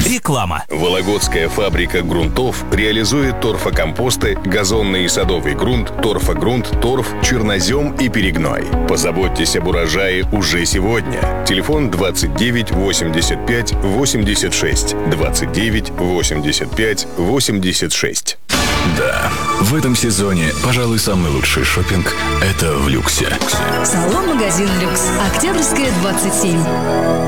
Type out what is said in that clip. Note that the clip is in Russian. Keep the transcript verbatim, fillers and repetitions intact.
Реклама. Вологодская фабрика грунтов реализует торфокомпосты, газонный и садовый грунт, торфогрунт, торф, чернозем и перегной. Позаботьтесь об урожае уже сегодня. Телефон двадцать девять восемьдесят пять восемьдесят шесть. двадцать девять восемьдесят пять восемьдесят шесть. Да, в этом сезоне, пожалуй, самый лучший шопинг – это в люксе. Салон-магазин «Люкс». Октябрьская, двадцать семь.